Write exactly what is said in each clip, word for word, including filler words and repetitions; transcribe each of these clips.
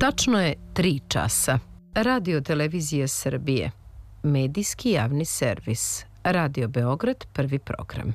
Tačno je tri časa. Radio Televizija Srbije. Medijski javni servis. Radio Beograd, prvi program.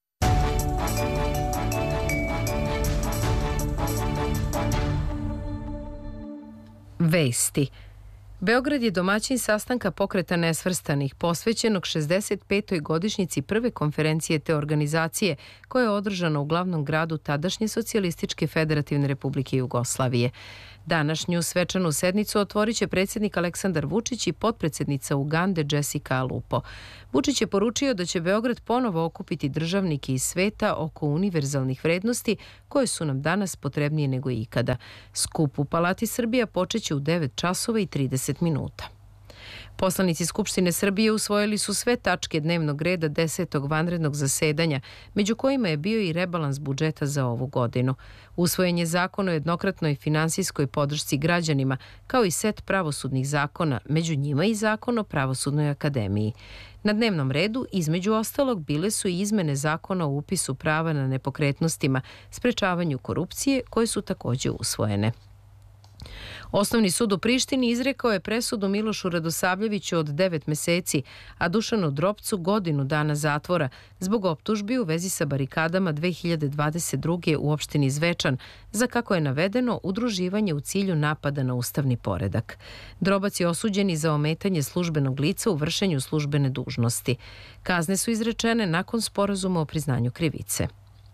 Vesti. Beograd je domaćin sastanka Pokreta nesvrstanih posvećenog šezdeset petoj godišnjici prve konferencije te organizacije koja je održana u glavnom gradu tadašnje Socijalističke federativne republike Jugoslavije. Današnju svečanu sednicu otvorit će predsjednik Aleksandar Vučić i potpredsjednica Ugande Jessica Alupo. Vučić je poručio da će Beograd ponovo okupiti državnike iz sveta oko univerzalnih vrednosti koje su nam danas potrebnije nego ikada. Skup u Palati Srbija počeće u devet časova i trideset minuta. Poslanici Skupštine Srbije usvojili su sve tačke dnevnog reda desetog vanrednog zasedanja, među kojima je bio i rebalans budžeta za ovu godinu. Usvojen je zakon o jednokratnoj finansijskoj podršci građanima, kao i set pravosudnih zakona, među njima i zakon o Pravosudnoj akademiji. Na dnevnom redu, između ostalog, bile su i izmene zakona o upisu prava na nepokretnostima, sprečavanju korupcije, koje su također usvojene. Osnovni sud u Prištini izrekao je presudu Milošu Radosavljeviću od devet meseci, a Dušanu Dropcu godinu dana zatvora zbog optužbi u vezi sa barikadama dve hiljade dvadeset druge u opštini Zvečan, za, kako je navedeno, udruživanje u cilju napada na ustavni poredak. Drobac je osuđen i za ometanje službenog lica u vršenju službene dužnosti. Kazne su izrečene nakon sporazuma o priznanju krivice.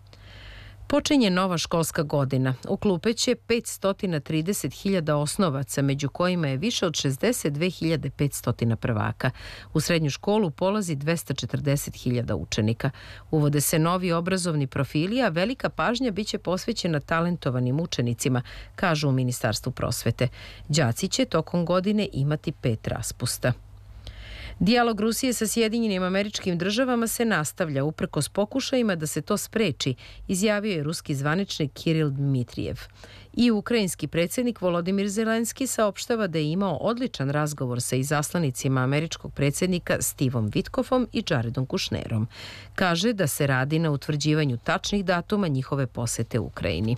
Počinje nova školska godina. U klupe će petsto trideset hiljada osnovaca, među kojima je više od šezdeset dve hiljade petsto prvaka. U srednju školu polazi dvesta četrdeset hiljada učenika. Uvode se novi obrazovni profili, a velika pažnja biće posvećena talentovanim učenicima, kažu u Ministarstvu prosvete. Đaci će tokom godine imati pet raspusta. Dijalog Rusije sa Sjedinjenim Američkim Državama se nastavlja uprkos pokušajima da se to spreči, izjavio je ruski zvaničnik Kiril Dmitrijev. I ukrajinski predsjednik Volodimir Zelenski saopštava da je imao odličan razgovor sa izaslanicima američkog predsjednika Stevom Witkofom i Jaredom Kushnerom. Kaže da se radi na utvrđivanju tačnih datuma njihove posete Ukrajini.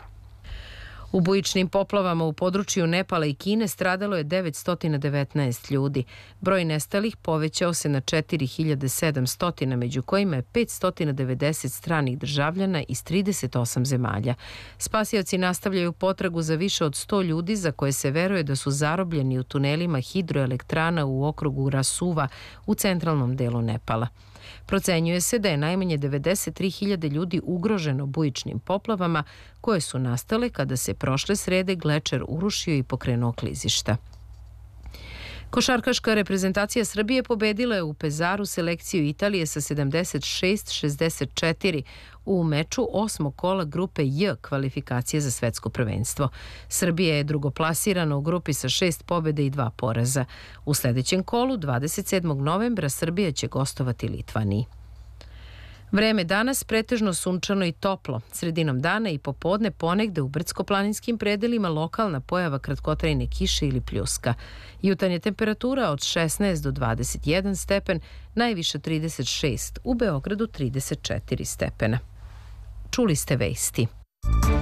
U bujičnim poplavama u području Nepala i Kine stradalo je devetsto devetnaest ljudi. Broj nestalih povećao se na četiri hiljade sedamsto, među kojima je petsto devedeset stranih državljana iz trideset osam zemalja. Spasioci nastavljaju potragu za više od sto ljudi za koje se veruje da su zarobljeni u tunelima hidroelektrana u okrugu Rasuva u centralnom delu Nepala. Procenjuje se da je najmanje devedeset tri hiljade ljudi ugroženo bujičnim poplavama koje su nastale kada se prošle srede glečer urušio i pokrenuo klizišta. Košarkaška reprezentacija Srbije pobedila je u Pezaru selekciju Italije sa sedamdeset šest šezdeset četiri u meču osmog kola grupe J kvalifikacije za svetsko prvenstvo. Srbija je drugoplasirana u grupi sa šest pobjede i dva poraza. U sljedećem kolu, dvadeset sedmog novembra, Srbija će gostovati Litvaniji. Vreme danas pretežno sunčano i toplo. Sredinom dana i popodne ponegde u brdsko-planinskim predelima lokalna pojava kratkotrajne kiše ili pljuska. Jutarnja temperatura od šesnaest do dvadeset jedan stepen, najviše trideset šest, u Beogradu trideset četiri stepena. Čuli ste vesti.